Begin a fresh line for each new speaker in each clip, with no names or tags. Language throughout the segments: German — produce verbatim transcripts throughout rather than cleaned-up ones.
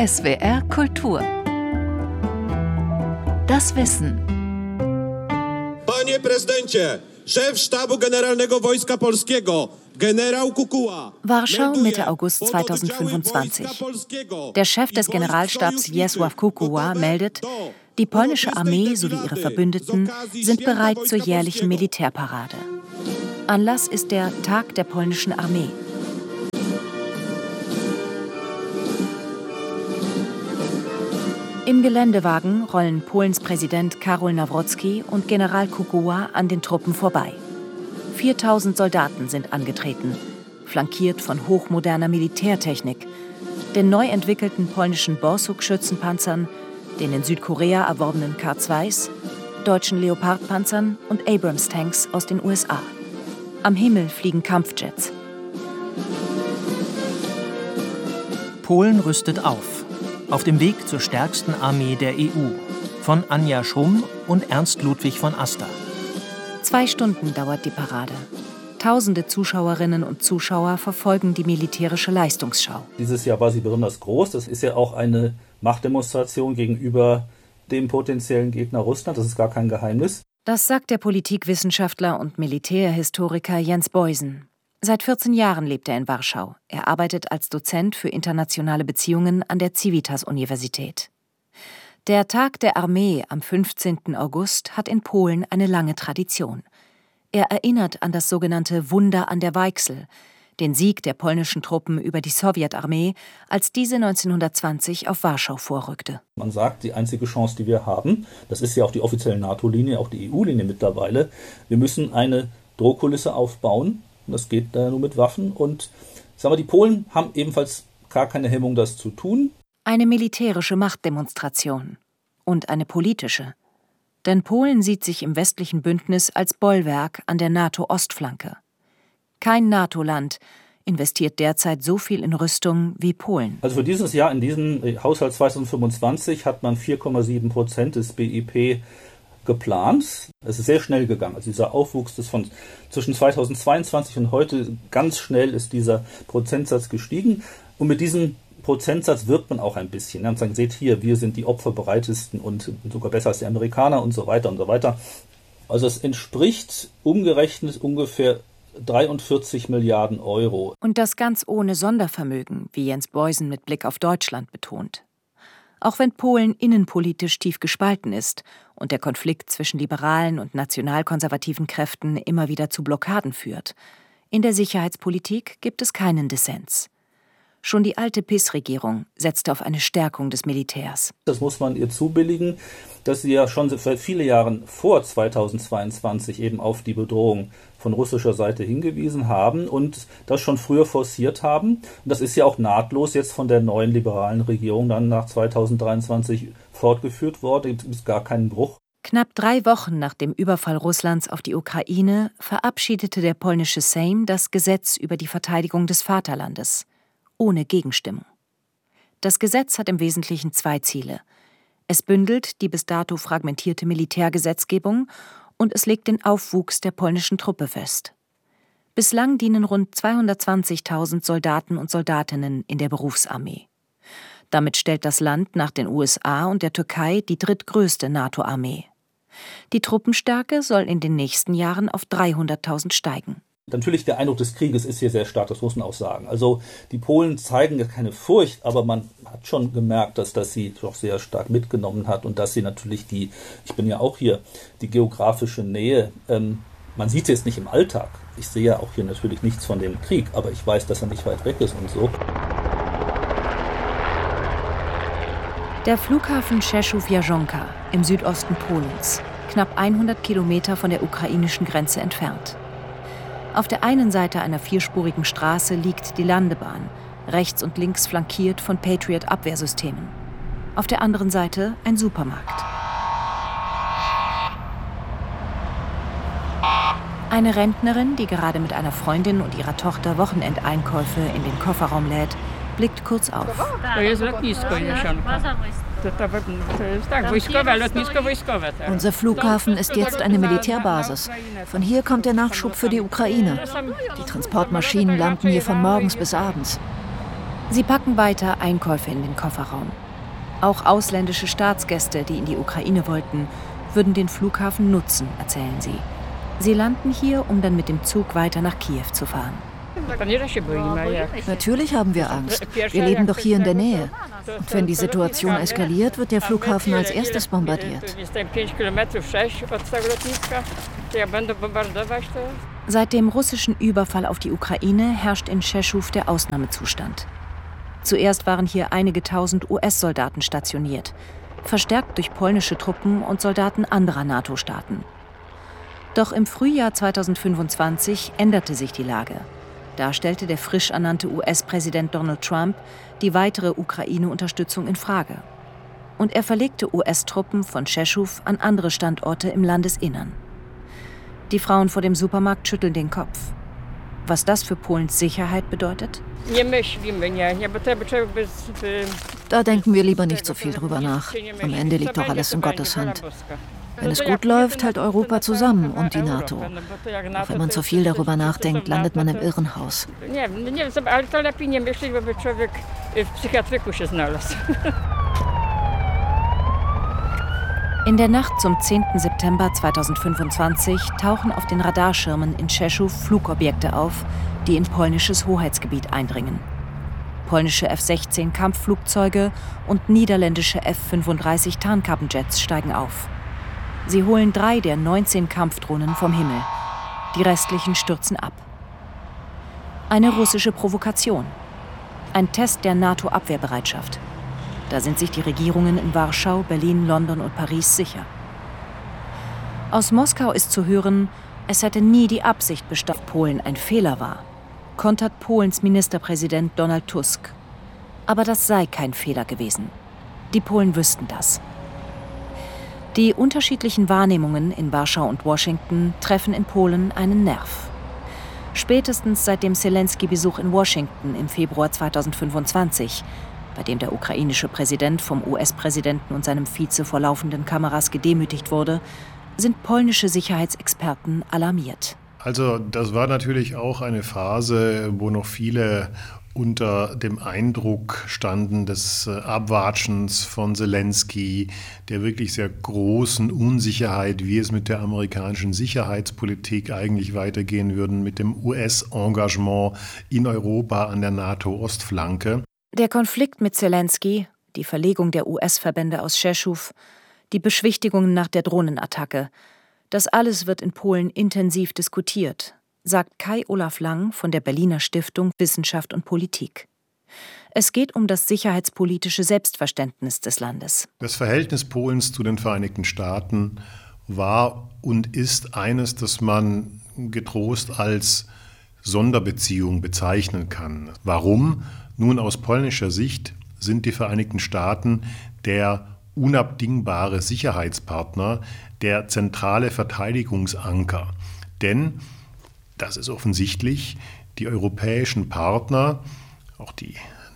S W R Kultur. Das Wissen.
Panie Präzydencie, Szef Sztabu Generalnego Wojska Polskiego, Generał Kukuła.
Warschau, Mitte August zweitausendfünfundzwanzig. Der Chef des Generalstabs Wiesław Kukuła meldet, die polnische Armee sowie ihre Verbündeten sind bereit zur jährlichen Militärparade. Anlass ist der Tag der polnischen Armee. Im Geländewagen rollen Polens Präsident Karol Nawrocki und General Kukuła an den Truppen vorbei. viertausend Soldaten sind angetreten, flankiert von hochmoderner Militärtechnik, den neu entwickelten polnischen Borsuk-Schützenpanzern, den in Südkorea erworbenen K zweis, deutschen Leopard-Panzern und Abrams-Tanks aus den U S A. Am Himmel fliegen Kampfjets.
Polen rüstet auf. Auf dem Weg zur stärksten Armee der E U. Von Anja Schrumm und Ernst Ludwig von Aster.
Zwei Stunden dauert die Parade. Tausende Zuschauerinnen und Zuschauer verfolgen die militärische Leistungsschau.
Dieses Jahr war sie besonders groß. Das ist ja auch eine Machtdemonstration gegenüber dem potenziellen Gegner Russland. Das ist gar kein Geheimnis.
Das sagt der Politikwissenschaftler und Militärhistoriker Jens Beusen. Seit vierzehn Jahren lebt er in Warschau. Er arbeitet als Dozent für internationale Beziehungen an der Civitas-Universität. Der Tag der Armee am fünfzehnten August hat in Polen eine lange Tradition. Er erinnert an das sogenannte Wunder an der Weichsel, den Sieg der polnischen Truppen über die Sowjetarmee, als diese neunzehnhundertzwanzig auf Warschau vorrückte.
Man sagt, die einzige Chance, die wir haben, das ist ja auch die offizielle NATO-Linie, auch die E U-Linie mittlerweile, wir müssen eine Drohkulisse aufbauen. Das geht äh, nur mit Waffen. Und sagen wir, die Polen haben ebenfalls gar keine Hemmung, das zu tun.
Eine militärische Machtdemonstration. Und eine politische. Denn Polen sieht sich im westlichen Bündnis als Bollwerk an der NATO-Ostflanke. Kein NATO-Land investiert derzeit so viel in Rüstung wie Polen.
Also für dieses Jahr, in diesem Haushalt zweitausendfünfundzwanzig, hat man vier Komma sieben Prozent des B I P geplant. Es ist sehr schnell gegangen. Also dieser Aufwuchs ist von zwischen zweitausendzweiundzwanzig und heute ganz schnell ist dieser Prozentsatz gestiegen. Und mit diesem Prozentsatz wirkt man auch ein bisschen. Man sagt, seht hier, wir sind die opferbereitesten und sogar besser als die Amerikaner und so weiter und so weiter. Also es entspricht umgerechnet ungefähr dreiundvierzig Milliarden Euro.
Und das ganz ohne Sondervermögen, wie Jens Beusen mit Blick auf Deutschland betont. Auch wenn Polen innenpolitisch tief gespalten ist und der Konflikt zwischen liberalen und nationalkonservativen Kräften immer wieder zu Blockaden führt, in der Sicherheitspolitik gibt es keinen Dissens. Schon die alte P I S-Regierung setzte auf eine Stärkung des Militärs.
Das muss man ihr zubilligen, dass sie ja schon seit vielen Jahren vor zweitausendzweiundzwanzig eben auf die Bedrohung von russischer Seite hingewiesen haben und das schon früher forciert haben. Und das ist ja auch nahtlos jetzt von der neuen liberalen Regierung dann nach zweitausenddreiundzwanzig fortgeführt worden. Es gibt gar keinen Bruch.
Knapp drei Wochen nach dem Überfall Russlands auf die Ukraine verabschiedete der polnische Sejm das Gesetz über die Verteidigung des Vaterlandes. Ohne Gegenstimmung. Das Gesetz hat im Wesentlichen zwei Ziele. Es bündelt die bis dato fragmentierte Militärgesetzgebung und es legt den Aufwuchs der polnischen Truppe fest. Bislang dienen rund zweihundertzwanzigtausend Soldaten und Soldatinnen in der Berufsarmee. Damit stellt das Land nach den U S A und der Türkei die drittgrößte NATO-Armee. Die Truppenstärke soll in den nächsten Jahren auf dreihunderttausend steigen.
Natürlich, der Eindruck des Krieges ist hier sehr stark, das muss man auch sagen. Also die Polen zeigen ja keine Furcht, aber man hat schon gemerkt, dass das sie doch sehr stark mitgenommen hat und dass sie natürlich die, ich bin ja auch hier, die geografische Nähe, ähm, man sieht sie jetzt nicht im Alltag. Ich sehe ja auch hier natürlich nichts von dem Krieg, aber ich weiß, dass er nicht weit weg ist und so.
Der Flughafen Rzeszów-Jarzonka im Südosten Polens, knapp hundert Kilometer von der ukrainischen Grenze entfernt. Auf der einen Seite einer vierspurigen Straße liegt die Landebahn, rechts und links flankiert von Patriot-Abwehrsystemen. Auf der anderen Seite ein Supermarkt. Eine Rentnerin, die gerade mit einer Freundin und ihrer Tochter Wochenendeinkäufe in den Kofferraum lädt, blickt kurz auf.
Unser Flughafen ist jetzt eine Militärbasis. Von hier kommt der Nachschub für die Ukraine. Die Transportmaschinen landen hier von morgens bis abends.
Sie packen weiter Einkäufe in den Kofferraum. Auch ausländische Staatsgäste, die in die Ukraine wollten, würden den Flughafen nutzen, erzählen sie. Sie landen hier, um dann mit dem Zug weiter nach Kiew zu fahren.
Natürlich haben wir Angst. Wir leben doch hier in der Nähe. Und wenn die Situation eskaliert, wird der Flughafen als erstes bombardiert.
Seit dem russischen Überfall auf die Ukraine herrscht in Tschechow der Ausnahmezustand. Zuerst waren hier einige tausend U S-Soldaten stationiert, verstärkt durch polnische Truppen und Soldaten anderer NATO-Staaten. Doch im Frühjahr zweitausendfünfundzwanzig änderte sich die Lage. Da stellte der frisch ernannte U S-Präsident Donald Trump die weitere Ukraine-Unterstützung in Frage. Und er verlegte U S-Truppen von Tschechow an andere Standorte im Landesinnern. Die Frauen vor dem Supermarkt schütteln den Kopf. Was das für Polens Sicherheit bedeutet?
Da denken wir lieber nicht so viel drüber nach. Am Ende liegt doch alles in Gottes Hand. Wenn es gut läuft, hält Europa zusammen und die NATO. Auch wenn man zu viel darüber nachdenkt, landet man im Irrenhaus.
In der Nacht zum zehnten September zweitausendfünfundzwanzig tauchen auf den Radarschirmen in Tschechow Flugobjekte auf, die in polnisches Hoheitsgebiet eindringen. Polnische F sechzehn Kampfflugzeuge und niederländische F fünfunddreißig Tarnkappenjets steigen auf. Sie holen drei der neunzehn Kampfdrohnen vom Himmel. Die restlichen stürzen ab. Eine russische Provokation. Ein Test der NATO-Abwehrbereitschaft. Da sind sich die Regierungen in Warschau, Berlin, London und Paris sicher. Aus Moskau ist zu hören, es hätte nie die Absicht bestanden, dass Polen ein Fehler war, kontert Polens Ministerpräsident Donald Tusk. Aber das sei kein Fehler gewesen. Die Polen wüssten das. Die unterschiedlichen Wahrnehmungen in Warschau und Washington treffen in Polen einen Nerv. Spätestens seit dem Selensky-Besuch in Washington im Februar zweitausendfünfundzwanzig, bei dem der ukrainische Präsident vom U S-Präsidenten und seinem Vize vor laufenden Kameras gedemütigt wurde, sind polnische Sicherheitsexperten alarmiert.
Also das war natürlich auch eine Phase, wo noch viele unter dem Eindruck standen des Abwatschens von Selensky, der wirklich sehr großen Unsicherheit, wie es mit der amerikanischen Sicherheitspolitik eigentlich weitergehen würde, mit dem U S-Engagement in Europa an der NATO-Ostflanke.
Der Konflikt mit Selensky, die Verlegung der U S-Verbände aus Tschechow, die Beschwichtigungen nach der Drohnenattacke, das alles wird in Polen intensiv diskutiert, sagt Kai-Olaf Lang von der Berliner Stiftung Wissenschaft und Politik. Es geht um das sicherheitspolitische Selbstverständnis des Landes.
Das Verhältnis Polens zu den Vereinigten Staaten war und ist eines, das man getrost als Sonderbeziehung bezeichnen kann. Warum? Nun, aus polnischer Sicht sind die Vereinigten Staaten der unabdingbare Sicherheitspartner, der zentrale Verteidigungsanker. Denn, das ist offensichtlich, die europäischen Partner, auch die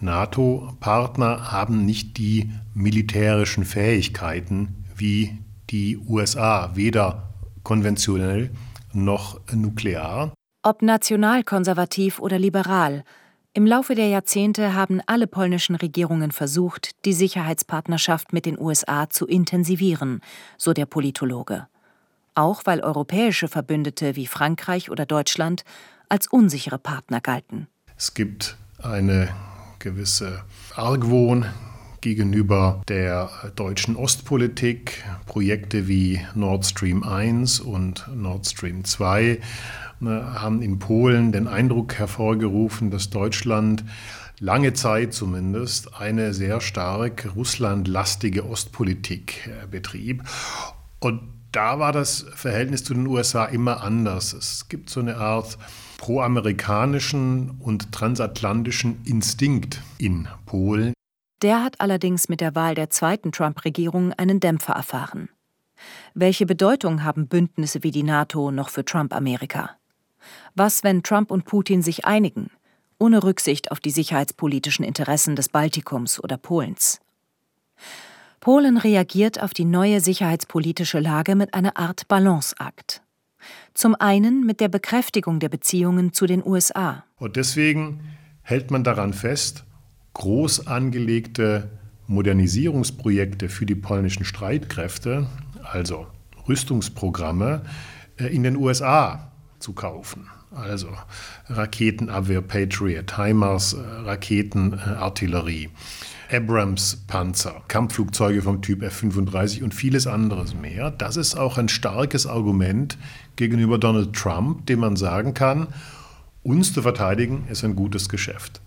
NATO-Partner, haben nicht die militärischen Fähigkeiten wie die U S A, weder konventionell noch nuklear.
Ob nationalkonservativ oder liberal, im Laufe der Jahrzehnte haben alle polnischen Regierungen versucht, die Sicherheitspartnerschaft mit den U S A zu intensivieren, so der Politologe. Auch weil europäische Verbündete wie Frankreich oder Deutschland als unsichere Partner galten.
Es gibt eine gewisse Argwohn gegenüber der deutschen Ostpolitik. Projekte wie Nord Stream eins und Nord Stream zwei haben in Polen den Eindruck hervorgerufen, dass Deutschland lange Zeit zumindest eine sehr stark russlandlastige Ostpolitik betrieb. Und da war das Verhältnis zu den U S A immer anders. Es gibt so eine Art proamerikanischen und transatlantischen Instinkt in Polen.
Der hat allerdings mit der Wahl der zweiten Trump-Regierung einen Dämpfer erfahren. Welche Bedeutung haben Bündnisse wie die NATO noch für Trump-Amerika? Was, wenn Trump und Putin sich einigen, ohne Rücksicht auf die sicherheitspolitischen Interessen des Baltikums oder Polens? Polen reagiert auf die neue sicherheitspolitische Lage mit einer Art Balanceakt. Zum einen mit der Bekräftigung der Beziehungen zu den U S A.
Und deswegen hält man daran fest, groß angelegte Modernisierungsprojekte für die polnischen Streitkräfte, also Rüstungsprogramme, in den U S A zu kaufen. Also Raketenabwehr Patriot, HIMARS, Raketenartillerie, Abrams-Panzer, Kampfflugzeuge vom Typ F fünfunddreißig und vieles anderes mehr. Das ist auch ein starkes Argument gegenüber Donald Trump, dem man sagen kann, uns zu verteidigen ist ein gutes Geschäft.